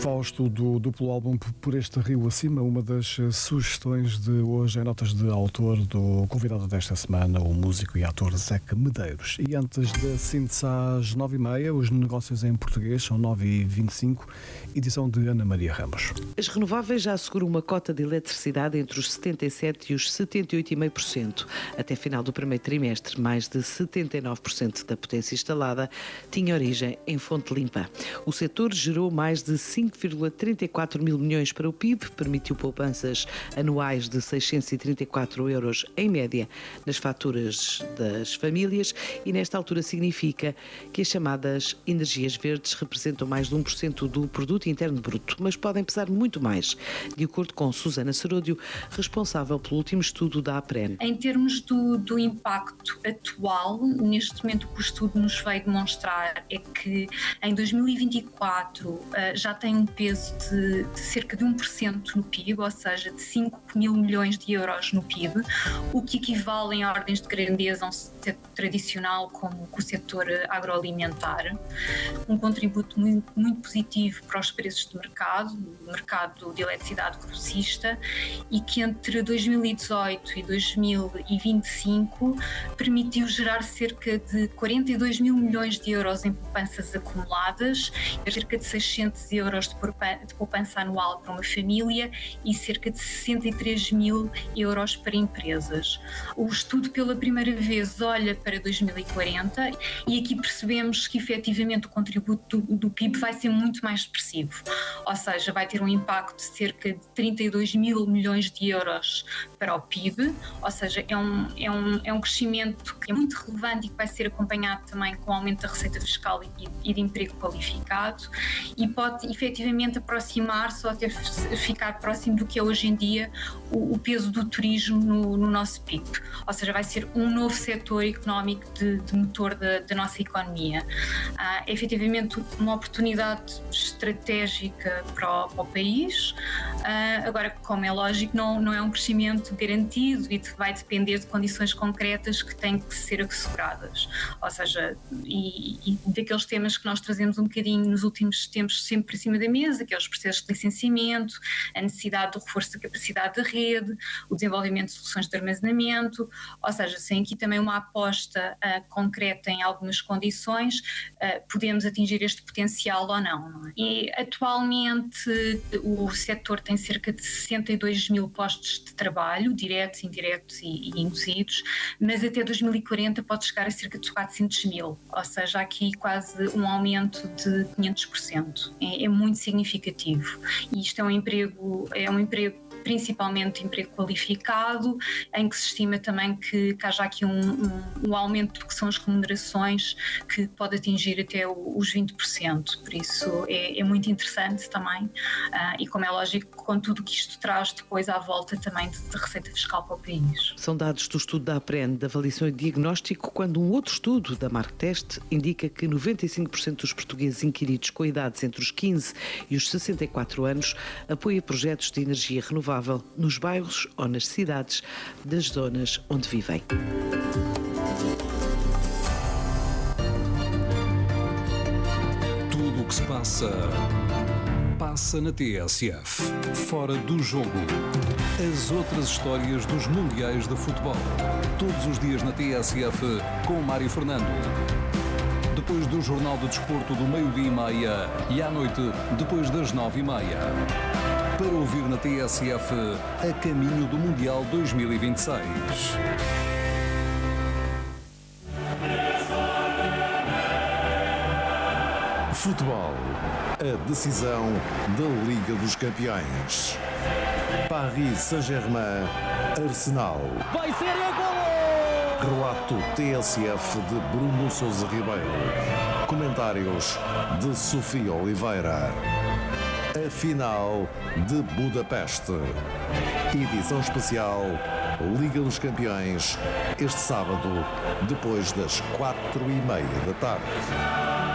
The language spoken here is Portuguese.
Fausto, do duplo álbum Por Este Rio Acima, uma das sugestões de hoje é notas de autor do convidado desta semana, o músico e ator Zeca Medeiros. E antes da síntese às 9h30, os negócios em português são 9h25, edição de Ana Maria Ramos. As renováveis já asseguram uma cota de eletricidade entre os 77% e os 78,5%. Até final do primeiro trimestre, mais de 79% da potência instalada tinha origem em fonte limpa. O setor gerou mais de 5,34 mil milhões para o PIB, permitiu poupanças anuais de 634 euros em média nas faturas das famílias e nesta altura significa que as chamadas energias verdes representam mais de 1% do produto interno bruto, mas podem pesar muito mais, de acordo com Susana Seródio, responsável pelo último estudo da APREN. Em termos do impacto atual, neste momento o que o estudo nos veio demonstrar é que em 2024 já tem um peso de cerca de 1% no PIB, ou seja, de 5 mil milhões de euros no PIB, o que equivale em ordens de grandeza a um setor tradicional como o setor agroalimentar. Um contributo muito positivo para os preços de mercado, o mercado de eletricidade grossista, e que entre 2018 e 2025 permitiu gerar cerca de 42 mil milhões de euros em poupanças acumuladas, cerca de 600 euros de poupança anual para uma família e cerca de 63 mil euros para empresas. O estudo pela primeira vez olha para 2040 e aqui percebemos que efetivamente o contributo do PIB vai ser muito mais expressivo, ou seja, vai ter um impacto de cerca de 32 mil milhões de euros para o PIB, ou seja, é um crescimento que é muito relevante e que vai ser acompanhado também com o aumento da receita fiscal e de emprego qualificado e pode efetivamente aproximar-se ou até ficar próximo do que é hoje em dia o peso do turismo no nosso PIB, ou seja, vai ser um novo setor económico de motor da nossa economia. É efetivamente uma oportunidade estratégica para o país, agora, como é lógico, não é um crescimento garantido e vai depender de condições concretas que têm que ser asseguradas, ou seja, e daqueles temas que nós trazemos um bocadinho nos últimos tempos sempre para cima da mesa, que é os processos de licenciamento, a necessidade do reforço da capacidade da rede, o desenvolvimento de soluções de armazenamento, ou seja, sem aqui também uma aposta concreta em algumas condições, podemos atingir este potencial ou não é? E atualmente o setor tem cerca de 62 mil postos de trabalho, diretos, indiretos e induzidos, mas até 2040 pode chegar a cerca de 400 mil, ou seja, aqui quase um aumento de 500%. É muito significativo e isto é um emprego principalmente emprego qualificado, em que se estima também que haja aqui um aumento do que são as remunerações que pode atingir até os 20%, por isso é muito interessante também e como é lógico, com tudo que isto traz depois à volta também de receita fiscal para o país. São dados do estudo da APREN de avaliação e diagnóstico, quando um outro estudo da Marktest indica que 95% dos portugueses inquiridos com idades entre os 15 e os 64 anos apoia projetos de energia renovável nos bairros ou nas cidades das zonas onde vivem. Tudo o que se passa na TSF. Fora do jogo. As outras histórias dos mundiais de futebol. Todos os dias na TSF com Mário Fernando. Depois do Jornal do Desporto do 12h30 e à noite depois das 9h30. Para ouvir na TSF a caminho do Mundial 2026. Futebol. A decisão da Liga dos Campeões. Paris Saint-Germain, Arsenal. Vai ser a golo! Relato TSF de Bruno Sousa Ribeiro. Comentários de Sofia Oliveira. A final de Budapeste. Edição especial Liga dos Campeões, este sábado, depois das 4h30 da tarde.